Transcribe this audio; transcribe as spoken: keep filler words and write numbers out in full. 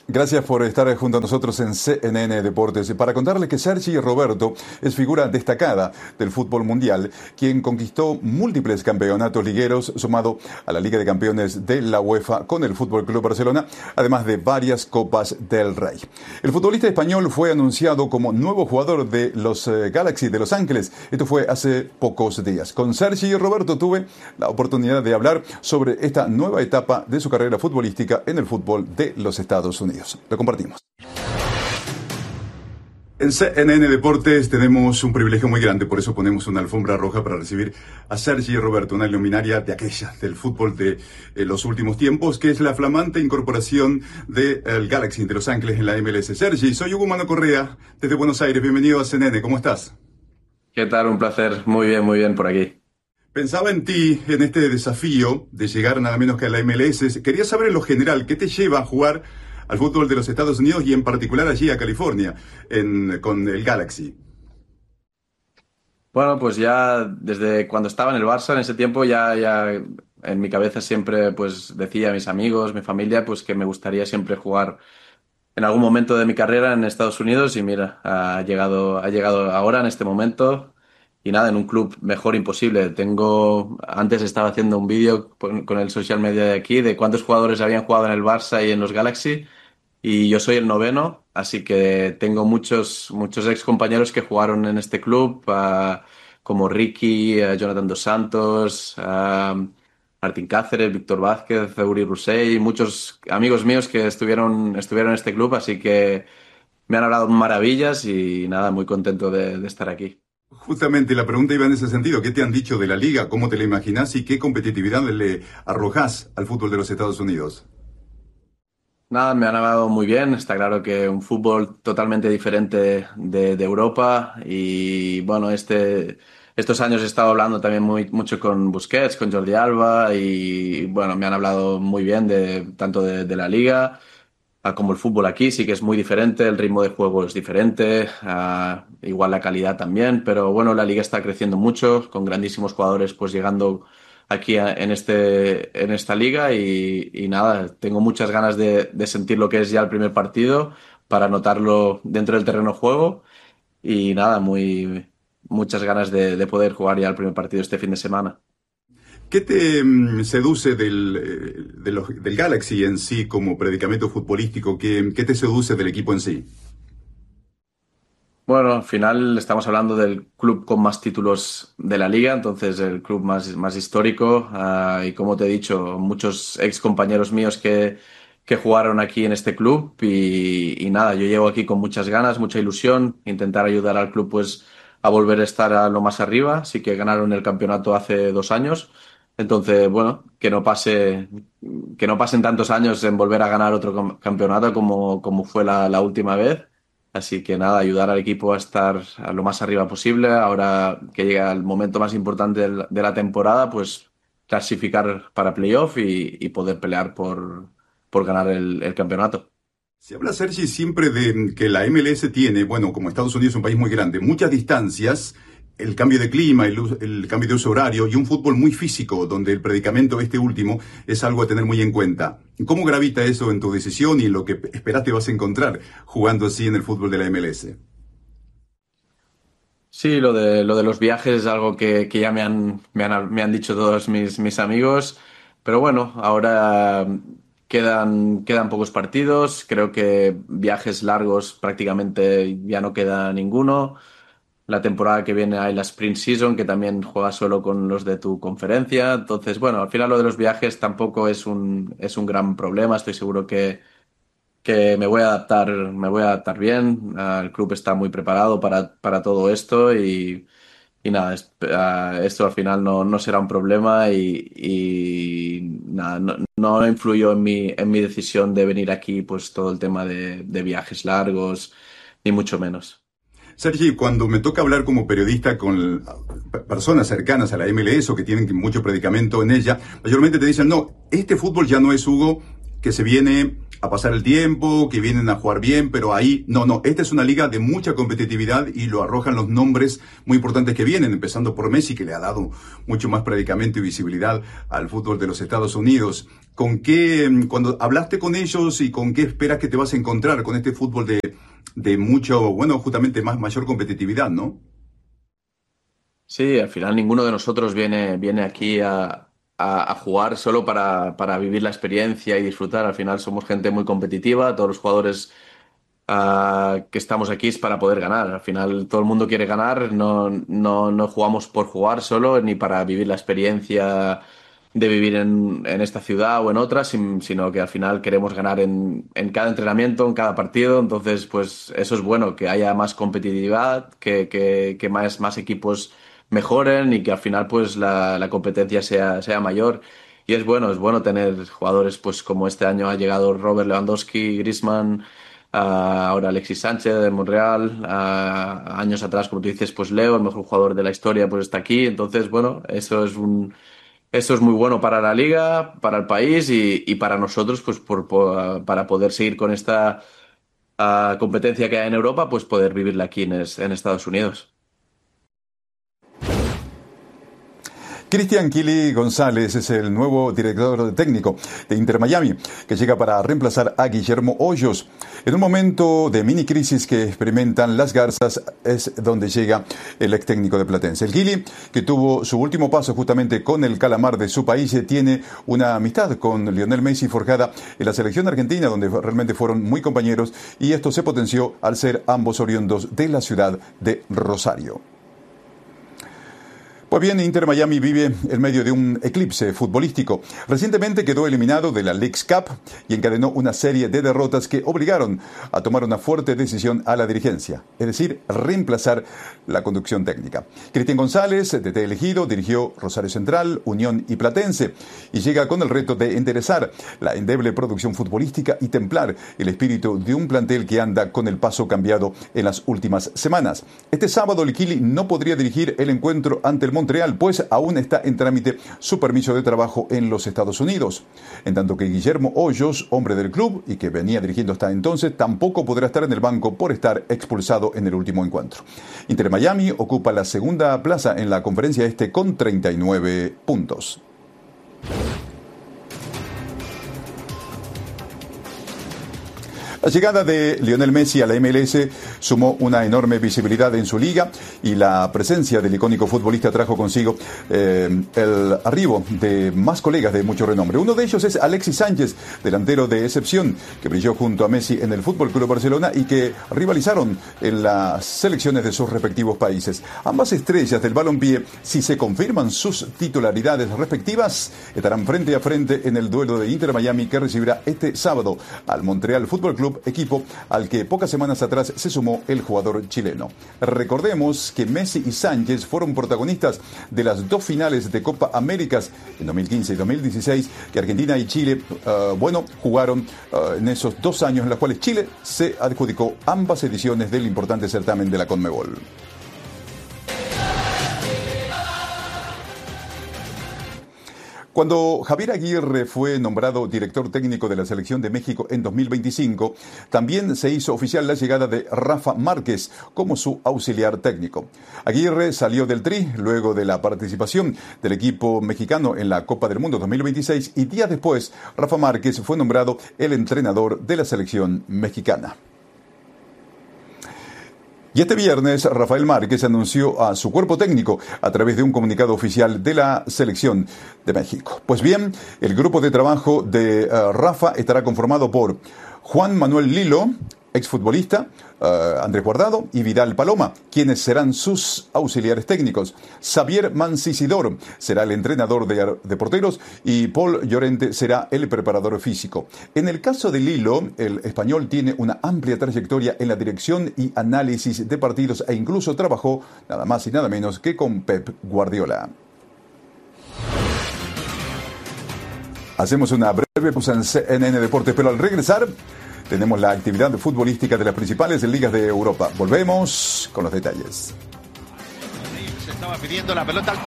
Gracias por estar junto a nosotros en C N N Deportes para contarles que Sergi Roberto es figura destacada del fútbol mundial, quien conquistó múltiples campeonatos ligueros sumado a la Liga de Campeones de la UEFA con el F C Barcelona, además de varias Copas del Rey. El futbolista español fue anunciado como nuevo jugador de los eh, Galaxy de Los Ángeles. Esto fue hace pocos días. Con Sergi Roberto tuve la oportunidad de hablar sobre esta nueva etapa de su carrera futbolística en el fútbol de los Estados Unidos. Lo compartimos. En C N N Deportes tenemos un privilegio muy grande, por eso ponemos una alfombra roja para recibir a Sergi Roberto, una luminaria de aquella, del fútbol de eh, los últimos tiempos, que es la flamante incorporación del de, Galaxy de Los Ángeles en la M L S. Sergi, soy Hugo Mano Correa, desde Buenos Aires, bienvenido a C N N, ¿cómo estás? ¿Qué tal? Un placer, muy bien, muy bien por aquí. Pensaba en ti, en este desafío de llegar nada menos que a la M L S. Quería saber en lo general, ¿qué te lleva a jugar al fútbol de los Estados Unidos y en particular allí a California, en, con el Galaxy? Bueno, pues ya desde cuando estaba en el Barça, en ese tiempo, ya, ya en mi cabeza siempre pues decía a mis amigos, mi familia, pues que me gustaría siempre jugar en algún momento de mi carrera en Estados Unidos y mira, ha llegado, ha llegado ahora, en este momento, y nada, en un club mejor imposible. Tengo, antes estaba haciendo un vídeo con, con el social media de aquí de cuántos jugadores habían jugado en el Barça y en los Galaxy, y yo soy el noveno, así que tengo muchos, muchos ex compañeros que jugaron en este club, uh, como Ricky, uh, Jonathan Dos Santos, uh, Martín Cáceres, Víctor Vázquez, Uri Rusey, muchos amigos míos que estuvieron, estuvieron en este club, así que me han hablado maravillas y nada, muy contento de, de estar aquí. Justamente la pregunta iba en ese sentido. ¿Qué te han dicho de la liga? ¿Cómo te la imaginas? ¿Y qué competitividad le arrojas al fútbol de los Estados Unidos? Nada, me han hablado muy bien. Está claro que un fútbol totalmente diferente de, de Europa y bueno, este, estos años he estado hablando también muy, mucho con Busquets, con Jordi Alba y bueno, me han hablado muy bien de tanto de, de la liga a como el fútbol aquí. Sí que es muy diferente, el ritmo de juego es diferente, a, igual la calidad también, pero bueno, la liga está creciendo mucho con grandísimos jugadores pues llegando aquí a, en este en esta liga y, y nada, tengo muchas ganas de, de sentir lo que es ya el primer partido para notarlo dentro del terreno de juego y nada, muy muchas ganas de, de poder jugar ya el primer partido este fin de semana. ¿Qué te mm, seduce del, eh, de los, del Galaxy en sí como predicamento futbolístico? ¿Qué, qué te seduce del equipo en sí? Bueno, al final estamos hablando del club con más títulos de la liga, entonces el club más, más histórico. Uh, y como te he dicho, muchos ex compañeros míos que, que jugaron aquí en este club y, y nada, yo llego aquí con muchas ganas, mucha ilusión, intentar ayudar al club pues a volver a estar a lo más arriba. Sí que ganaron el campeonato hace dos años, entonces bueno, que no pase, que no pasen tantos años en volver a ganar otro cam- campeonato como, como fue la, la última vez. Así que nada, ayudar al equipo a estar a lo más arriba posible. Ahora que llega el momento más importante del- de la temporada, pues clasificar para playoff y, y poder pelear por, por ganar el, el campeonato. Se habla, Sergi, siempre de que la M L S tiene, bueno, como Estados Unidos es un país muy grande, muchas distancias, el cambio de clima, el, us- el cambio de uso horario y un fútbol muy físico, donde el predicamento este último es algo a tener muy en cuenta. ¿Cómo gravita eso en tu decisión y en lo que esperás te vas a encontrar jugando así en el fútbol de la M L S? Sí, lo de, lo de los viajes es algo que, que ya me han, me han, me han dicho todos mis, mis amigos, pero bueno, ahora quedan, quedan pocos partidos, creo que viajes largos prácticamente ya no queda ninguno. La temporada que viene hay la Sprint Season, que también juegas solo con los de tu conferencia. Entonces, bueno, al final lo de los viajes tampoco es un, es un gran problema. Estoy seguro que, que me voy a adaptar, me voy a adaptar bien. Ah, el club está muy preparado para, para todo esto y, y nada, es- ah, esto al final no, no será un problema y, y nada, no, no influyó en mi, en mi decisión de venir aquí, pues todo el tema de, de viajes largos, ni mucho menos. Sergi, cuando me toca hablar como periodista con personas cercanas a la M L S o que tienen mucho predicamento en ella, mayormente te dicen, no, este fútbol ya no es, Hugo, que se viene a pasar el tiempo, que vienen a jugar bien, pero ahí, no, no, esta es una liga de mucha competitividad y lo arrojan los nombres muy importantes que vienen, empezando por Messi, que le ha dado mucho más predicamento y visibilidad al fútbol de los Estados Unidos. ¿Con qué, cuando hablaste con ellos y con qué esperas que te vas a encontrar con este fútbol de, de mucho, bueno, justamente más, mayor competitividad, ¿no? Sí, al final ninguno de nosotros viene, viene aquí a, a, a jugar solo para, para vivir la experiencia y disfrutar. Al final somos gente muy competitiva, todos los jugadores uh, que estamos aquí es para poder ganar. Al final todo el mundo quiere ganar, no, no, no jugamos por jugar solo ni para vivir la experiencia de vivir en, en esta ciudad o en otra, sin, sino que al final queremos ganar en, en cada entrenamiento, en cada partido. Entonces, pues eso es bueno, que haya más competitividad, que, que, que más, más equipos mejoren y que al final pues la, la competencia sea, sea mayor. Y es bueno, es bueno tener jugadores pues como este año ha llegado Robert Lewandowski, Griezmann, uh, ahora Alexis Sánchez de Monreal, uh, años atrás, como tú dices, pues Leo, el mejor jugador de la historia, pues está aquí. Entonces, bueno, eso es un, eso es muy bueno para la liga, para el país y, y para nosotros, pues por, por, para poder seguir con esta uh, competencia que hay en Europa, pues poder vivirla aquí en, en Estados Unidos. Cristian Kili González es el nuevo director técnico de Inter Miami, que llega para reemplazar a Guillermo Hoyos. En un momento de mini crisis que experimentan las Garzas es donde llega el ex técnico de Platense. El Kili, que tuvo su último paso justamente con el Calamar de su país, tiene una amistad con Lionel Messi forjada en la selección argentina, donde realmente fueron muy compañeros, y esto se potenció al ser ambos oriundos de la ciudad de Rosario. Pues bien, Inter Miami vive en medio de un eclipse futbolístico. Recientemente quedó eliminado de la Leagues Cup y encadenó una serie de derrotas que obligaron a tomar una fuerte decisión a la dirigencia, es decir, reemplazar la conducción técnica. Cristian González, D T elegido, dirigió Rosario Central, Unión y Platense y llega con el reto de enderezar la endeble producción futbolística y templar el espíritu de un plantel que anda con el paso cambiado en las últimas semanas. Este sábado el Kili no podría dirigir el encuentro ante el Montreal, pues aún está en trámite su permiso de trabajo en los Estados Unidos. En tanto que Guillermo Hoyos, hombre del club y que venía dirigiendo hasta entonces, tampoco podrá estar en el banco por estar expulsado en el último encuentro. Inter Miami ocupa la segunda plaza en la conferencia este con treinta y nueve puntos. La llegada de Lionel Messi a la M L S sumó una enorme visibilidad en su liga y la presencia del icónico futbolista trajo consigo eh, el arribo de más colegas de mucho renombre. Uno de ellos es Alexis Sánchez, delantero de excepción, que brilló junto a Messi en el F C Barcelona y que rivalizaron en las selecciones de sus respectivos países. Ambas estrellas del balompié, si se confirman sus titularidades respectivas, estarán frente a frente en el duelo de Inter Miami que recibirá este sábado al Montreal Fútbol Club, equipo al que pocas semanas atrás se sumó el jugador chileno. Recordemos que Messi y Sánchez fueron protagonistas de las dos finales de Copa Américas en dos mil quince y dos mil dieciséis que Argentina y Chile, uh, bueno, jugaron uh, en esos dos años en los cuales Chile se adjudicó ambas ediciones del importante certamen de la Conmebol. Cuando Javier Aguirre fue nombrado director técnico de la Selección de México en dos mil veinticinco, también se hizo oficial la llegada de Rafa Márquez como su auxiliar técnico. Aguirre salió del Tri luego de la participación del equipo mexicano en la Copa del Mundo dos mil veintiséis y días después Rafa Márquez fue nombrado el entrenador de la selección mexicana. Y este viernes, Rafael Márquez anunció a su cuerpo técnico a través de un comunicado oficial de la Selección de México. Pues bien, el grupo de trabajo de uh, Rafa estará conformado por Juan Manuel Lilo, exfutbolista, uh, Andrés Guardado y Vidal Paloma, quienes serán sus auxiliares técnicos. Xavier Mancisidor será el entrenador de, de porteros y Paul Llorente será el preparador físico. En el caso de Lilo, el español tiene una amplia trayectoria en la dirección y análisis de partidos e incluso trabajó nada más y nada menos que con Pep Guardiola. Hacemos una breve pausa en C N N Deportes, pero al regresar tenemos la actividad futbolística de las principales ligas de Europa. Volvemos con los detalles. Se estaba pidiendo la pelota al